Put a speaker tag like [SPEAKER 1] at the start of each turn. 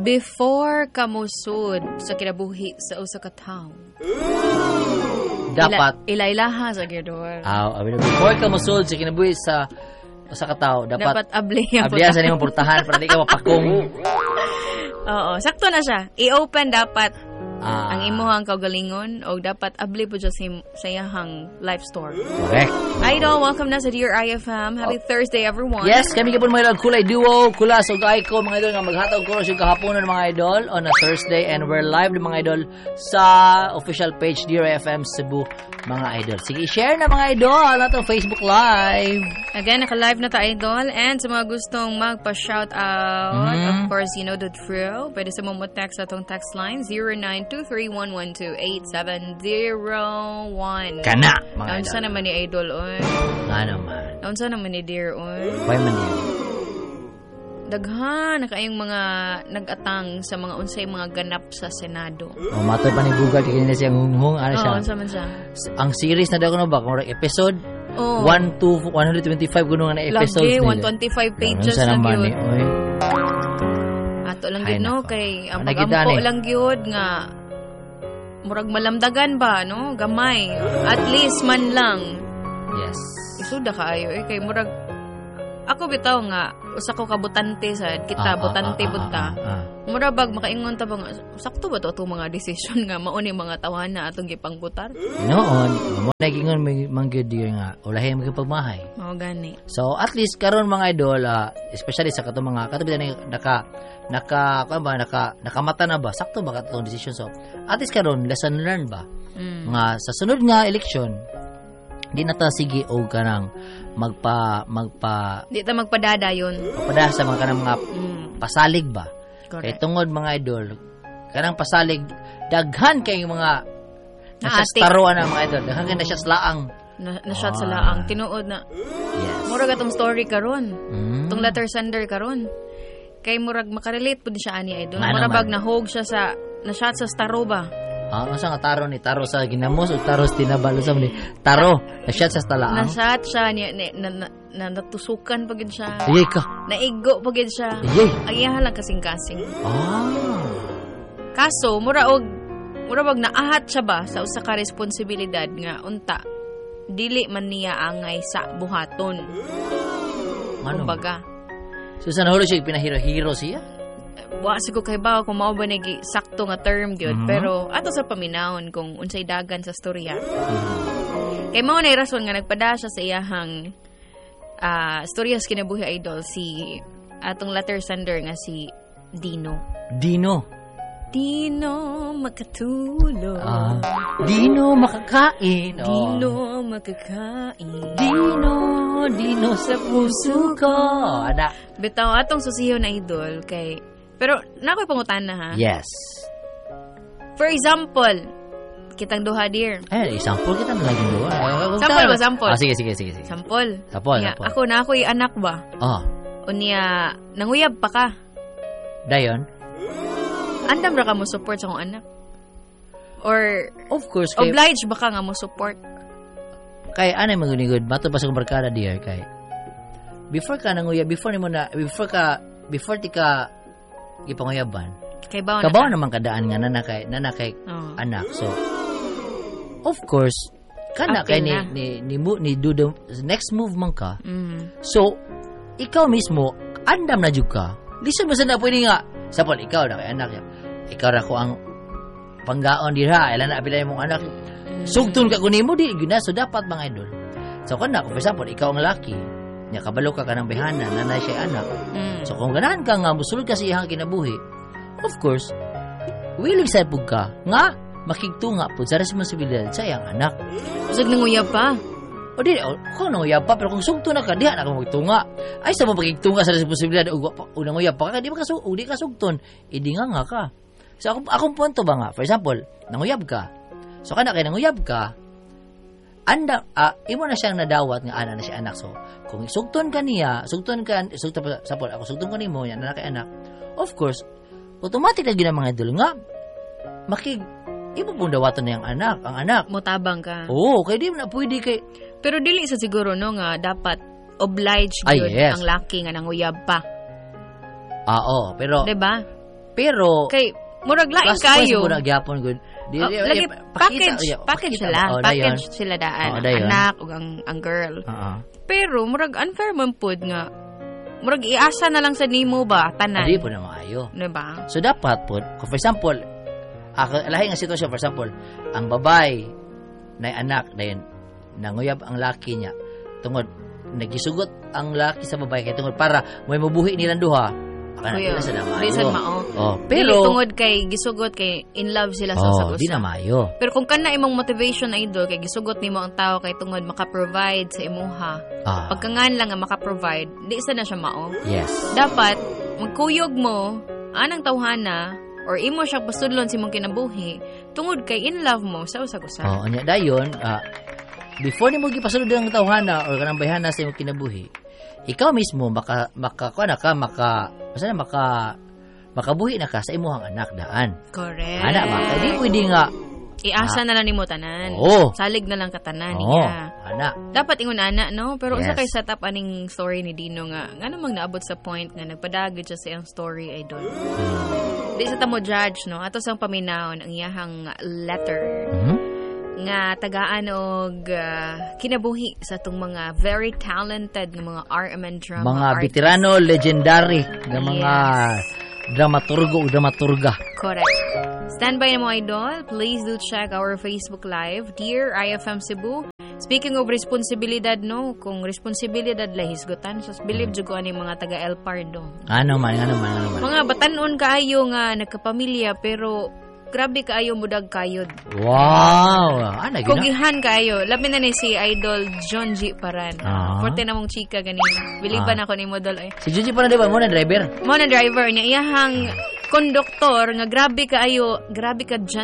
[SPEAKER 1] Before ka musud sa kinabuhi sa usa ka tawo.
[SPEAKER 2] Dapat
[SPEAKER 1] ilailaha sa gidor.
[SPEAKER 2] Before ka musud sa kinabuhi sa ka tao, dapat abliyasan nimong portahan para di ka mapakong.
[SPEAKER 1] Oo, sakto na siya. I-open dapat ang imuhang kaugalingon o dapat abli po dyan sa iyahang life store.
[SPEAKER 2] Correct.
[SPEAKER 1] Idol, welcome na sa Dear IFM. Happy Thursday, everyone.
[SPEAKER 2] Yes, kami kapon mga idol, Kulay Duo, Kulas o Gaiko, mga idol, nga maghatag ko yung kahaponan mga idol on a Thursday, and we're live mga idol sa official page Dear IFM Cebu, mga idol. Sige, share na mga idol natong Facebook Live.
[SPEAKER 1] Again, naka-live na ta idol, and sa mga gustong magpa-shout out, of course, you know the drill. Pwede sa mo text atong text line 0923-112-8701.
[SPEAKER 2] Kana, mga idol.
[SPEAKER 1] Naunsa naman ni idol, oy.
[SPEAKER 2] Nga naman.
[SPEAKER 1] Naunsa naman ni dear, oy.
[SPEAKER 2] Why man yan?
[SPEAKER 1] Daghan na kayong mga nag-atang sa mga unsay mga ganap sa Senado.
[SPEAKER 2] Matoy pa ni Google kaya nila siyang hunghong. Ano siya?
[SPEAKER 1] Unsa man siya?
[SPEAKER 2] Ang series na daw ko na ba? Kung episode 1 to 125 kuno nga na episodes
[SPEAKER 1] nila. 125 pages lang yun. Ato lang yun, no? Kay ang pag-ampo lang yun nga murag malamdagan ba, no? Gamay. At least man lang.
[SPEAKER 2] Yes.
[SPEAKER 1] Isuda kaayo kay murag ako bitaw nga usa ko ka butante sa kita butante bunta. Mura bag makaingon ta ba nga sakto ba to mga decision nga mao ni mga tawana atong gipangbutar?
[SPEAKER 2] Noon, mo nagingon mangyud nga ulahi mo pagmahay.
[SPEAKER 1] Mao gani.
[SPEAKER 2] So at least karon mga idol, especially sa katong mga katubigan nakamata na ba sakto ba katong decision, so at least karon lesson learned ba nga sa sunod nga election di na ta sige og kanang magpa
[SPEAKER 1] di ta magpadadayon
[SPEAKER 2] papada sa mga kanang mga pasalig ba.
[SPEAKER 1] Correct.
[SPEAKER 2] Kay tungod mga idol kanang pasalig daghan kay mga nasastaruan na mga idol, daghan kay na siya slaang
[SPEAKER 1] na shot sa laang tinuod na.
[SPEAKER 2] Yes.
[SPEAKER 1] Murag atong story karon tong letter sender karon kay murag makarelate pud siya ani idol. Murag bag nahog siya sa na shot sa staro ba.
[SPEAKER 2] Ano sa nga taro ni taro sa ginamos o taro sa tinabalo sa ni taro na shot sa stalaang.
[SPEAKER 1] Na shot siya ni na natusukan pagid siya.
[SPEAKER 2] Ayay ka.
[SPEAKER 1] Naigo pagid siya.
[SPEAKER 2] Ayay.
[SPEAKER 1] Ayaha lang kasing-kasing. Kaso mura bag naahat siya ba sa usa ka responsibilidad nga unta dili man niya angay sa buhaton. Kumbaga.
[SPEAKER 2] So sa nahulo siya pinahiro-hiro siya?
[SPEAKER 1] Wasi ko kay ba kung mao ba nagi sakto nga term gyud, pero ato sa paminawon kung unsay dagan sa storya. Kay mao na rason nga nagpada siya sa iyahang storya sa kinabuhi idol si atong letter sender nga si Dino makatulog.
[SPEAKER 2] Dino makakain.
[SPEAKER 1] Dino makakain.
[SPEAKER 2] Dino sa puso ko. Ada.
[SPEAKER 1] Bitaw atong susiyo na idol kay pero nakoy pangutan na ha.
[SPEAKER 2] Yes.
[SPEAKER 1] For example, kitang duha dear.
[SPEAKER 2] Example kita na laging duha.
[SPEAKER 1] Sample.
[SPEAKER 2] Sige.
[SPEAKER 1] Sample.
[SPEAKER 2] Sample.
[SPEAKER 1] Ako na ako'y anak ba? Unya nanguyab pa ka.
[SPEAKER 2] Dayon.
[SPEAKER 1] Andam ra ka mo support sa akong anak? Or
[SPEAKER 2] of course kay
[SPEAKER 1] obliged ba ka nga mo support?
[SPEAKER 2] Kay anay magunigod bato pa sa barkada dear kay before ka nanguyab, before ti ka ipanguyaban. Kabaw naman kadaan nga nanakay anak. So of course kana kay ni do the next move man ka. So ikaw mismo andam na jud ka. Listen mo sa na pwede nga sapol ikaw na kay anak. Ikaw ra ko ang panggaon dira, ila na apilay mong anak. Sugton ka kunimo di gyud na, so dapat mga idol. So kana for example ikaw ang laki, nya kabalo ka kanang behana nanay siya anak. So kung ganahan ka nga musulod ka sa iyang kinabuhi, of course willing sa pug ka nga makigtunga pud sa responsibilidad sa iyang anak.
[SPEAKER 1] Usag nanguyab pa.
[SPEAKER 2] O di ko nanguyab pa, pero kung sugto na ka diha na ka magtunga. Ay sa mo makigtunga sa responsibilidad o nanguyab pa ka di ka sugton, idi nga ka. So akong punto ba nga, for example, nanguyab ka. So kana kay nanguyab ka, imo na siyang nadawat nga ana na siya anak. So kung sugton ka sapol ako sugton ka nimo yan na kay anak. Of course, automatic na gyud mga idol nga imo pong dawaton na ang anak.
[SPEAKER 1] Motabang ka.
[SPEAKER 2] Oo, kay di na pwede kay.
[SPEAKER 1] Pero dili sa siguro no nga dapat obliged yun ang laki nga nanguyab pa.
[SPEAKER 2] Oo, pero
[SPEAKER 1] diba?
[SPEAKER 2] Pero
[SPEAKER 1] kay murag lain
[SPEAKER 2] plus points
[SPEAKER 1] kayo.
[SPEAKER 2] mo na gyapon good.
[SPEAKER 1] Lagi package sila. Package sila daan. Anak ug ang girl. Pero murag unfair man pud nga murag iasa na lang sa nimo ba tanan.
[SPEAKER 2] Di po na maayo.
[SPEAKER 1] Diba?
[SPEAKER 2] So dapat po, for example, lahi nga sitwasyon, for example, ang babay na anak dayon nanguyab ang laki niya tungod nagisugot ang laki sa babay kay tungod para may mabuhi nilang duha. Kana sa maayo.
[SPEAKER 1] Pero tungod kay gisugot kay in love sila sa usa.
[SPEAKER 2] Di na maayo.
[SPEAKER 1] Pero kung kana imong motivation idol kay gisugot nimo ang tao kay tungod maka-provide sa imuha. Pagkangan lang nga maka-provide, di isa na siya mao.
[SPEAKER 2] Yes.
[SPEAKER 1] Dapat magkuyog mo anang tawhana or imo siya pasudlon sa imong kinabuhi tungod kay in love mo sa usa-usa.
[SPEAKER 2] Anya dayon, before nimo gipasudlon ang tawhana or kanang bayhana sa imong kinabuhi, ikaw mismo makabuhi na ka sa imuhang anak daan.
[SPEAKER 1] Correct.
[SPEAKER 2] Ana ba? Di pwede nga
[SPEAKER 1] iasa na lang nimo tanan. Salig na lang katanan niya.
[SPEAKER 2] Ana.
[SPEAKER 1] Dapat ingon ana no, pero unsa kay setup aning story ni Dino nga namang naabot sa point nga nagpadagid siya sa iyang story idol. Di sa tamo judge no, ato sang paminawon ang iyahang letter. Nga tagaan og kinabuhi sa itong mga very talented ng mga RMN drama
[SPEAKER 2] mga
[SPEAKER 1] artists.
[SPEAKER 2] veterano, legendary ng mga dramaturgo o dramaturga.
[SPEAKER 1] Correct. Stand by na mo idol. Please do check our Facebook Live. Dear IFM Cebu, speaking of responsibilidad no, kung responsibilidad lahisgutan, so believe jud ko ani mga taga El Pardo.
[SPEAKER 2] Ano man.
[SPEAKER 1] Mga batanon kaayo nga nagkapamilya pero grabe kaayo mudag kayod.
[SPEAKER 2] Wow!
[SPEAKER 1] Kugihan kaayo. Labi na ni si Idol John G. Paran. Forte na mong chika ganina. Biliban ako ni Model.
[SPEAKER 2] Si John G. Paran diba? Mo na driver?
[SPEAKER 1] Mo na driver niya. Iyahang konduktor nga grabe ka dyan